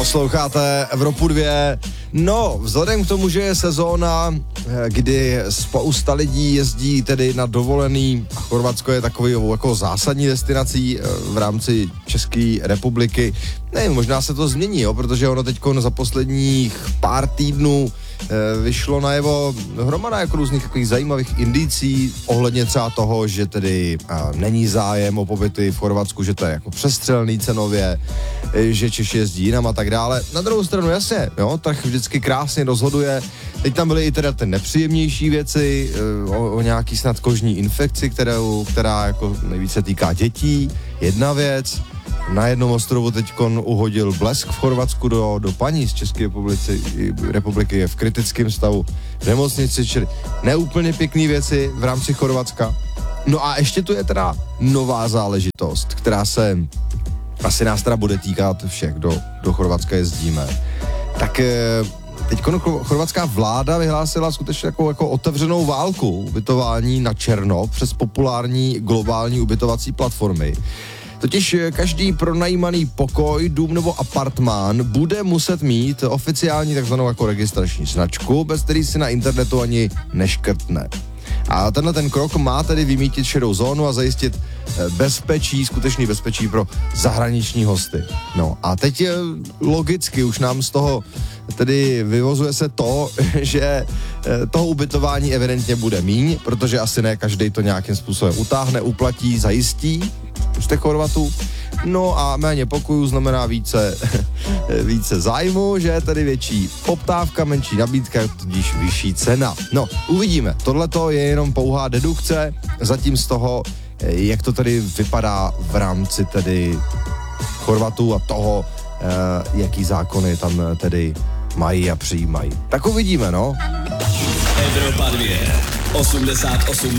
Posloucháte Evropu 2. No, vzhledem k tomu, že je sezóna, kdy spousta lidí jezdí tedy na dovolený a Chorvatsko je takový jako zásadní destinací v rámci České republiky. Nevím, možná se to změní, jo, protože ono teďko za posledních pár týdnů vyšlo najevo hromada jako různých takových zajímavých indicí ohledně třeba toho, že tedy není zájem o pobyty v Chorvatsku, že to je jako přestřelný cenově, že Češi jezdí jinam a tak dále. Na druhou stranu jasně, jo, trh vždycky krásně rozhoduje. Teď tam byly i teda ty nepříjemnější věci o nějaký snad kožní infekci, která jako nejvíce týká dětí. Jedna věc. Na jednom ostrovu teďkon uhodil blesk v Chorvatsku do paní z České republiky, je v kritickém stavu v nemocnici, čili neúplně pěkný věci v rámci Chorvatska. No a ještě tu je teda nová záležitost, která se asi nás teda bude týkat všech, do Chorvatska jezdíme. Tak teď chorvatská vláda vyhlásila skutečně jako otevřenou válku ubytování na černo přes populární globální ubytovací platformy. Totiž každý pronajímaný pokoj, dům nebo apartmán bude muset mít oficiální takzvanou jako registrační značku, bez který si na internetu ani neškrtne. A tenhle ten krok má tedy vymýtit šedou zónu a zajistit bezpečí, skutečný bezpečí pro zahraniční hosty. No a teď logicky už nám z toho tedy vyvozuje se to, že toho ubytování evidentně bude míň, protože asi ne každý to nějakým způsobem utáhne, uplatí, zajistí z těch Chorvatů. No a méně pokojů znamená více zájmu, že je tedy větší poptávka, menší nabídka, tudíž vyšší cena. No, uvidíme. Tohleto je jenom pouhá dedukce, zatím z toho, jak to tedy vypadá v rámci tedy Chorvatů a toho, jaký zákony tam tedy mají a přijímají. Tak uvidíme, no. Evropa 2, 88